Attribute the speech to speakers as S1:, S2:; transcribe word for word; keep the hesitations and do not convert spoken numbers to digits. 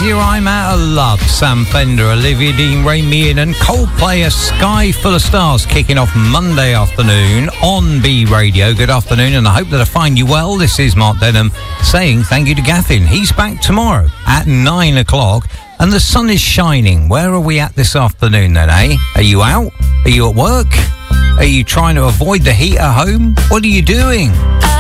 S1: Easier I'm Out of Love, Sam Fender, Olivia Dean, Ray Meehan and Coldplay, A Sky Full of Stars, kicking off Monday afternoon on B Radio. Good afternoon, and I hope that I find you well. This is Mark Denham saying thank you to Gaffin. He's back tomorrow at nine o'clock, and the sun is shining. Where are we at this afternoon then, eh? Are you out? Are you at work? Are you trying to avoid the heat at home? What are you doing?